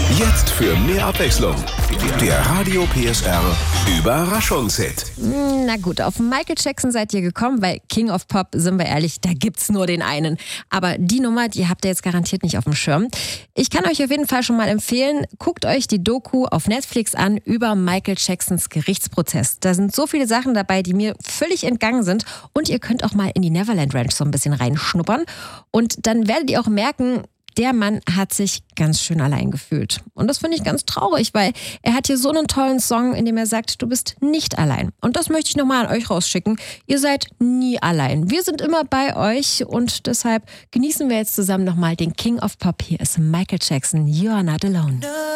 Jetzt für mehr Abwechslung. Der Radio PSR Überraschungshit. Na gut, auf Michael Jackson seid ihr gekommen, weil King of Pop, sind wir ehrlich, da gibt's nur den einen. Aber die Nummer, die habt ihr jetzt garantiert nicht auf dem Schirm. Ich kann euch auf jeden Fall schon mal empfehlen, guckt euch die Doku auf Netflix an über Michael Jacksons Gerichtsprozess. Da sind so viele Sachen dabei, die mir völlig entgangen sind. Und ihr könnt auch mal in die Neverland Ranch so ein bisschen reinschnuppern. Und dann werdet ihr auch merken, der Mann hat sich ganz schön allein gefühlt. Und das finde ich ganz traurig, weil er hat hier so einen tollen Song, in dem er sagt, du bist nicht allein. Und das möchte ich nochmal an euch rausschicken. Ihr seid nie allein. Wir sind immer bei euch und deshalb genießen wir jetzt zusammen nochmal den King of Pop. Hier ist Michael Jackson, You Are Not Alone.